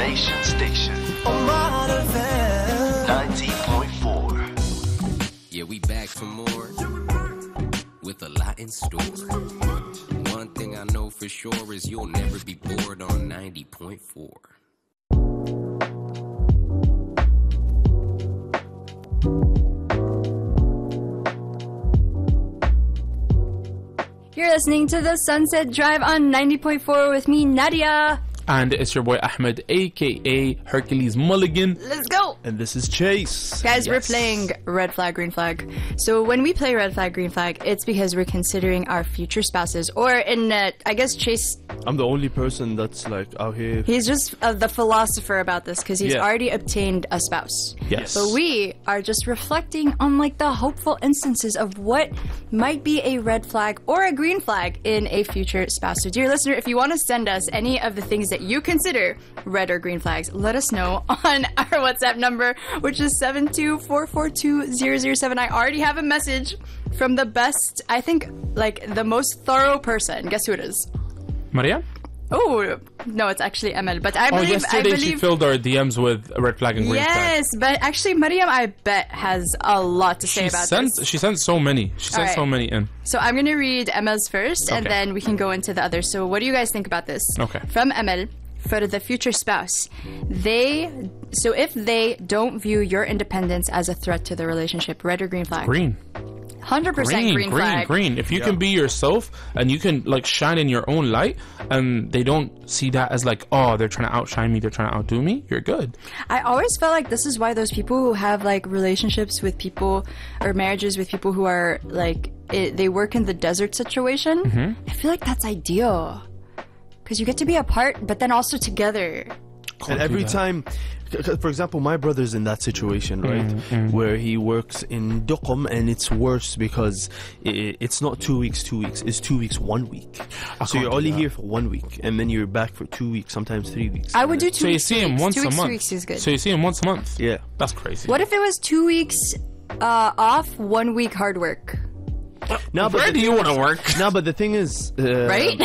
Nation Station. 90.4. Yeah, we back for more with a lot in store. One thing I know for sure is you'll never be bored on 90.4. You're listening to the Sunset Drive on 90.4 with me, Nadia. And it's your boy Ahmed, aka Hercules Mulligan. Let's go. And this is Chase. Guys, we're playing Red Flag, Green Flag. So when we play Red Flag, Green Flag, it's because we're considering our future spouses. Or in, I guess Chase... I'm the only person that's like out here. He's just the philosopher about this because he's already obtained a spouse. Yes. But we are just reflecting on like the hopeful instances of what might be a red flag or a green flag in a future spouse. So dear listener, if you want to send us any of the things that you consider red or green flags, let us know on our WhatsApp number, which is 724420007. I already have a message from the best, I think, like the most thorough person. Guess who it is? Maria? Oh, no, it's actually Emel. But I believe... yesterday she filled our DMs with a red flag and green flag. Yes, but actually Mariam, I bet, has a lot to say about this. She sent so many. She sent so many in. So I'm going to read Emel's first, and then we can go into the others. So what do you guys think about this? Okay. From Emel, for the future spouse, so if they don't view your independence as a threat to the relationship, red or green flag? Green. 100% green flag. Green. If you can be yourself and you can like shine in your own light, and they don't see that as like, oh, they're trying to outshine me, they're trying to outdo me, you're good. I always felt like this is why those people who have like relationships with people or marriages with people who are like they work in the desert situation. I feel like that's ideal because you get to be apart but then also together. And every time, for example, my brother's in that situation, right? Where he works in Duqm, and it's worse because it's not 2 weeks, it's 2 weeks, 1 week. So you're only here for 1 week, and then you're back for 2 weeks, sometimes 3 weeks. I would do 2 weeks. So you see him once a month. 2 weeks is good. So you see him once a month. Yeah. That's crazy. What if it was 2 weeks off, 1 week hard work? No, where do you want to work? No, but the thing is, right?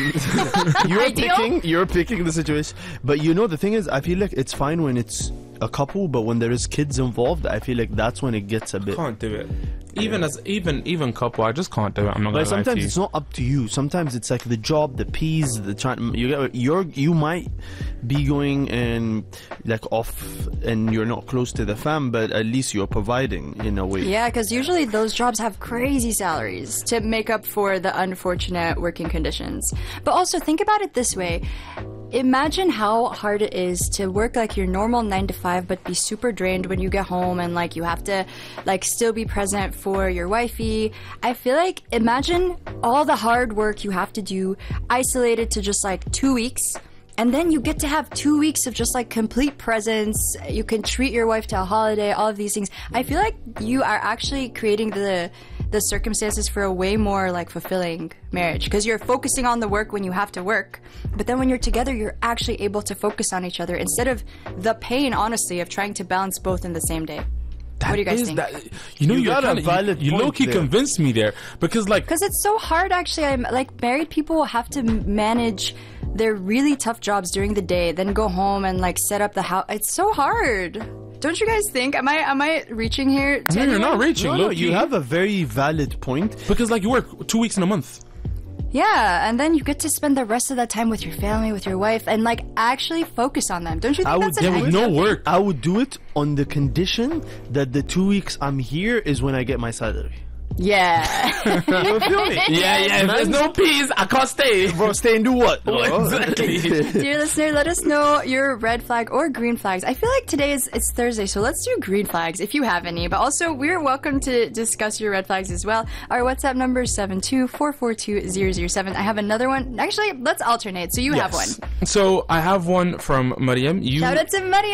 You're picking the situation. But you know, the thing is, I feel like it's fine when it's a couple, but when there is kids involved, I feel like that's when it gets a bit. Can't do it. Even couple, I just can't do it. I'm not gonna lie to you. Sometimes it's not up to you. Sometimes it's like the job, the peas, the time. You might be going and like off, and you're not close to the fam, but at least you're providing in a way. Yeah, because usually those jobs have crazy salaries to make up for the unfortunate working conditions. But also think about it this way. Imagine how hard it is to work like your normal 9 to 5 but be super drained when you get home and like you have to like still be present for your wifey. I feel like imagine all the hard work you have to do isolated to just like 2 weeks, and then you get to have 2 weeks of just like complete presence. You can treat your wife to a holiday, all of these things. I feel like you are actually creating the circumstances for a way more like fulfilling marriage because you're focusing on the work when you have to work, but then when you're together you're actually able to focus on each other instead of the pain, honestly, of trying to balance both in the same day. What do you guys think? You low-key convinced me there because it's so hard. Actually, I'm like, married people have to manage their really tough jobs during the day, then go home and like set up the house. It's so hard. Don't you guys think? Am I reaching here? No, you're not reaching. No, you have a very valid point because like you work 2 weeks in a month. Yeah, and then you get to spend the rest of that time with your family, with your wife, and like actually focus on them. Don't you think that's an idea? With no work. I would do it on the condition that the 2 weeks I'm here is when I get my salary. Yeah. You feel me? Yeah. If there's no peas, I can't stay. Bro, stay and do what? Exactly. Dear listener, let us know your red flag or green flags. I feel like today it's Thursday, so let's do green flags if you have any. But also, we're welcome to discuss your red flags as well. Our WhatsApp number is 724420007. I have another one. Actually, let's alternate. So you have one. So I have one from Mariam. Shout out to Mariam.